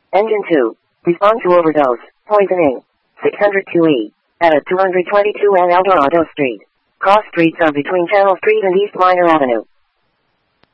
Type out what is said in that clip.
Engine 2. Respond to overdose. Poisoning. 602E. At 222 and Eldorado Street. Cross streets are between Channel Street and East Minor Avenue.